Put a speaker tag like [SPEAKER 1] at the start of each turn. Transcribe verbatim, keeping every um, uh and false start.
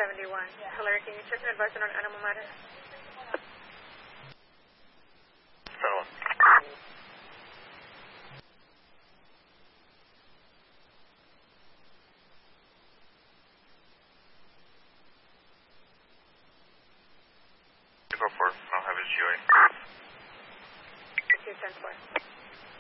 [SPEAKER 1] seventy-one. Hilary, can you check and advise on animal matter?
[SPEAKER 2] Settle. Go for it. I'll have his G O A.
[SPEAKER 1] two ten four.